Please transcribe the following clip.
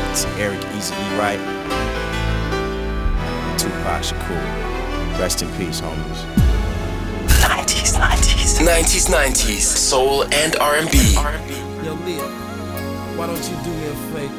It's Eric Easy E. Wright, Tupac Shakur. Rest in peace, homies. 90s, soul and R&B. Yo, Leah, why don't you do me a favor?